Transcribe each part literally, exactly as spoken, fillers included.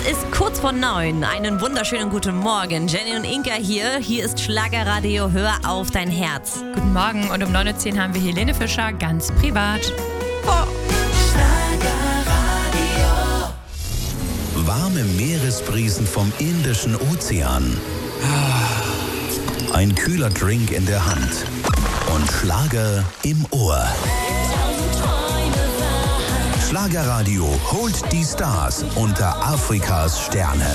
ist kurz vor neun. Einen wunderschönen guten Morgen. Jenny und Inka hier. Hier ist Schlagerradio. Hör auf dein Herz. Guten Morgen. Und um neun Uhr zehn haben wir Helene Fischer ganz privat. Oh. Warme Meeresbrisen vom Indischen Ozean. Ein kühler Drink in der Hand. Und Schlager im Ohr. Schlagerradio holt die Stars unter Afrikas Sterne.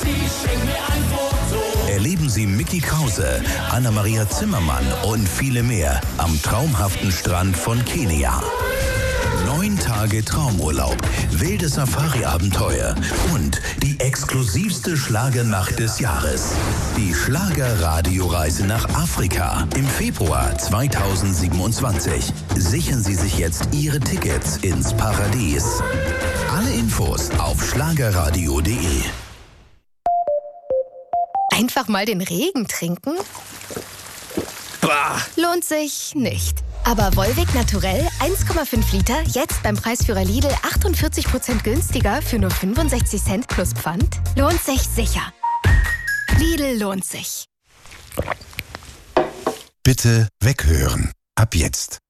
Erleben Sie Micky Krause, Anna-Maria Zimmermann und viele mehr am traumhaften Strand von Kenia. Neun Tage Traumurlaub, wilde Safari-Abenteuer und die exklusivste Schlagernacht des Jahres. Die Schlagerradio-Reise nach Afrika im Februar zweitausendsiebenundzwanzig. Sichern Sie sich jetzt Ihre Tickets ins Paradies. Alle Infos auf schlagerradio punkt de. Einfach mal den Regen trinken? Bah. Lohnt sich nicht. Aber Volvic Naturell eins Komma fünf Liter, jetzt beim Preisführer Lidl achtundvierzig Prozent günstiger für nur fünfundsechzig Cent plus Pfand? Lohnt sich sicher. Lidl lohnt sich. Bitte weghören. Ab jetzt.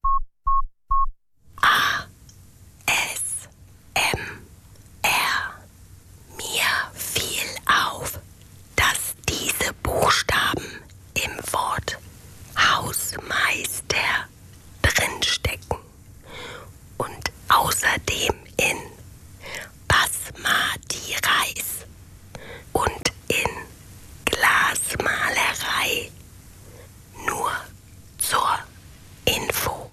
A. S. M. R. Mir fiel auf, dass diese Buchstaben im Wort Hausmeister drinstecken und außerdem in Basmati Reis und in Glasmalerei. Nur zur Info.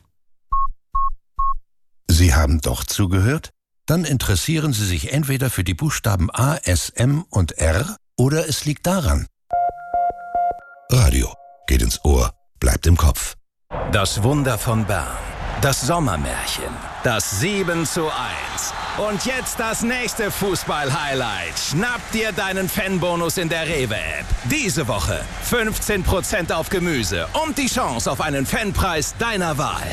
Sie haben doch zugehört? Dann interessieren Sie sich entweder für die Buchstaben A, S, M und R oder es liegt daran. Radio geht ins Ohr, bleibt im Kopf. Das Wunder von Bern. Das Sommermärchen. Das sieben zu eins. Und jetzt das nächste Fußball-Highlight. Schnapp dir deinen Fanbonus in der Rewe-App. Diese Woche fünfzehn Prozent auf Gemüse und die Chance auf einen Fanpreis deiner Wahl.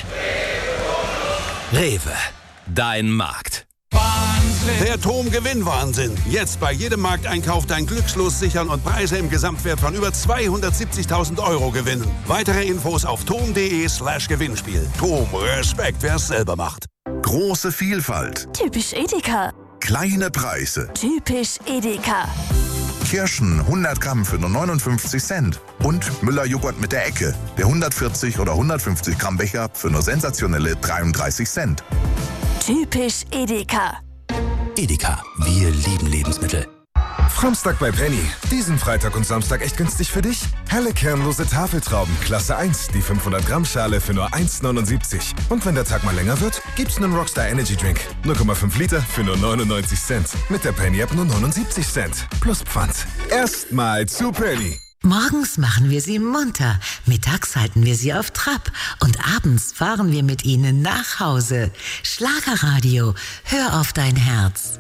Rewe. Dein Markt. Der Tom-Gewinn-Wahnsinn. Jetzt bei jedem Markteinkauf dein Glückslos sichern und Preise im Gesamtwert von über zweihundertsiebzigtausend Euro gewinnen. Weitere Infos auf tom punkt de slash Gewinnspiel. Tom, Respekt, wer es selber macht. Große Vielfalt. Typisch Edeka. Kleine Preise. Typisch Edeka. Kirschen hundert Gramm für nur neunundfünfzig Cent. Und Müller-Joghurt mit der Ecke. Der hundertvierzig oder hundertfünfzig Gramm Becher für nur sensationelle dreiunddreißig Cent. Typisch Edeka. Edeka, wir lieben Lebensmittel. Samstag bei Penny. Diesen Freitag und Samstag echt günstig für dich? Helle kernlose Tafeltrauben, Klasse eins, die fünfhundert Gramm Schale für nur eins Komma neunundsiebzig. Und wenn der Tag mal länger wird, gibt's einen Rockstar Energy Drink. null Komma fünf Liter für nur neunundneunzig Cent. Mit der Penny App nur neunundsiebzig Cent. Plus Pfand. Erstmal zu Penny. Morgens machen wir sie munter, mittags halten wir sie auf Trab und abends fahren wir mit ihnen nach Hause. Schlagerradio, hör auf dein Herz.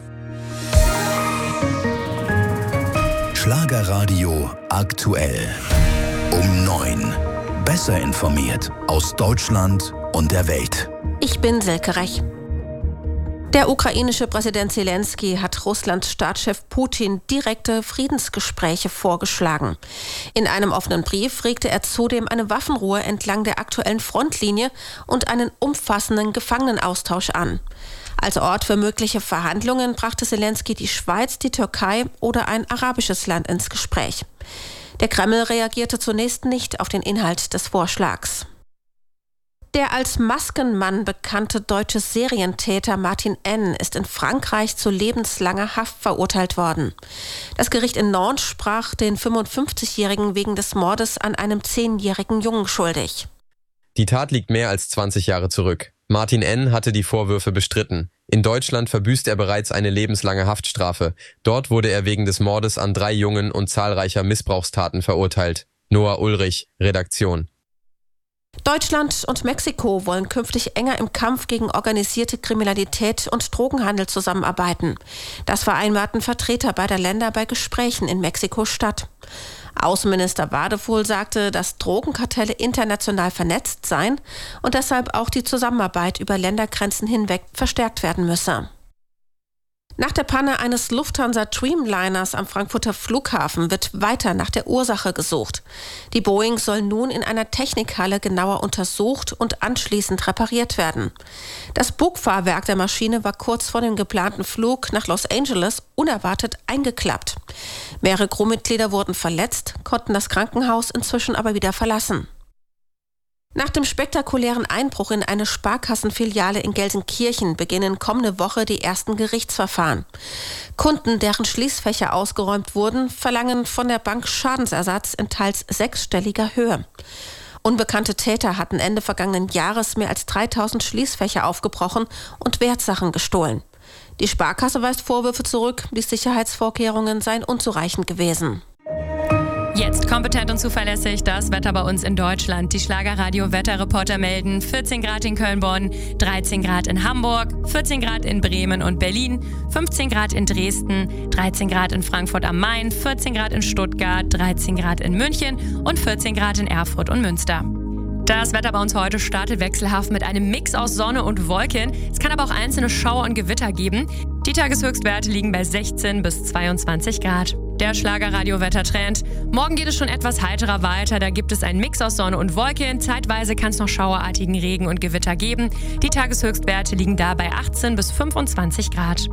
Schlagerradio aktuell. Um neun. Besser informiert aus Deutschland und der Welt. Ich bin Silke Rech. Der ukrainische Präsident Zelensky hat Russlands Staatschef Putin direkte Friedensgespräche vorgeschlagen. In einem offenen Brief regte er zudem eine Waffenruhe entlang der aktuellen Frontlinie und einen umfassenden Gefangenenaustausch an. Als Ort für mögliche Verhandlungen brachte Zelensky die Schweiz, die Türkei oder ein arabisches Land ins Gespräch. Der Kreml reagierte zunächst nicht auf den Inhalt des Vorschlags. Der als Maskenmann bekannte deutsche Serientäter Martin N. ist in Frankreich zu lebenslanger Haft verurteilt worden. Das Gericht in Nantes sprach den fünfundfünfzigjährigen wegen des Mordes an einem zehnjährigen Jungen schuldig. Die Tat liegt mehr als zwanzig Jahre zurück. Martin N. hatte die Vorwürfe bestritten. In Deutschland verbüßt er bereits eine lebenslange Haftstrafe. Dort wurde er wegen des Mordes an drei Jungen und zahlreicher Missbrauchstaten verurteilt. Noah Ulrich, Redaktion. Deutschland und Mexiko wollen künftig enger im Kampf gegen organisierte Kriminalität und Drogenhandel zusammenarbeiten. Das vereinbarten Vertreter beider Länder bei Gesprächen in Mexiko-Stadt. Außenminister Wadefuhl sagte, dass Drogenkartelle international vernetzt seien und deshalb auch die Zusammenarbeit über Ländergrenzen hinweg verstärkt werden müsse. Nach der Panne eines Lufthansa Dreamliners am Frankfurter Flughafen wird weiter nach der Ursache gesucht. Die Boeing soll nun in einer Technikhalle genauer untersucht und anschließend repariert werden. Das Bugfahrwerk der Maschine war kurz vor dem geplanten Flug nach Los Angeles unerwartet eingeklappt. Mehrere Crewmitglieder wurden verletzt, konnten das Krankenhaus inzwischen aber wieder verlassen. Nach dem spektakulären Einbruch in eine Sparkassenfiliale in Gelsenkirchen beginnen kommende Woche die ersten Gerichtsverfahren. Kunden, deren Schließfächer ausgeräumt wurden, verlangen von der Bank Schadensersatz in teils sechsstelliger Höhe. Unbekannte Täter hatten Ende vergangenen Jahres mehr als dreitausend Schließfächer aufgebrochen und Wertsachen gestohlen. Die Sparkasse weist Vorwürfe zurück, die Sicherheitsvorkehrungen seien unzureichend gewesen. Jetzt kompetent und zuverlässig das Wetter bei uns in Deutschland. Die Schlagerradio-Wetterreporter melden vierzehn Grad in Köln-Bonn, dreizehn Grad in Hamburg, vierzehn Grad in Bremen und Berlin, fünfzehn Grad in Dresden, dreizehn Grad in Frankfurt am Main, vierzehn Grad in Stuttgart, dreizehn Grad in München und vierzehn Grad in Erfurt und Münster. Das Wetter bei uns heute startet wechselhaft mit einem Mix aus Sonne und Wolken. Es kann aber auch einzelne Schauer und Gewitter geben. Die Tageshöchstwerte liegen bei sechzehn bis zweiundzwanzig Grad. Der Schlagerradio-Wettertrend. Morgen geht es schon etwas heiterer weiter. Da gibt es einen Mix aus Sonne und Wolken. Zeitweise kann es noch schauerartigen Regen und Gewitter geben. Die Tageshöchstwerte liegen da bei achtzehn bis fünfundzwanzig Grad.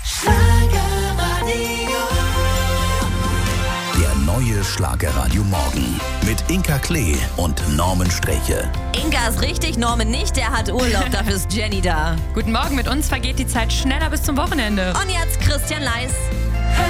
Der neue Schlagerradio Morgen mit Inka Klee und Norman Streche. Inka ist richtig, Norman nicht. Der hat Urlaub, dafür ist Jenny da. Guten Morgen, mit uns vergeht die Zeit schneller bis zum Wochenende. Und jetzt Christian Leis.